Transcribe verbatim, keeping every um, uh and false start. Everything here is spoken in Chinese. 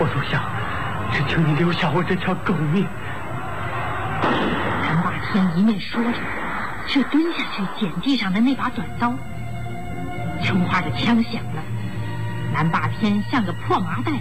我都想，只求你留下我这条狗命。 南霸天一面说着，却蹲下去捡地上的那把短刀。琼花的枪响了，南霸天像个破麻袋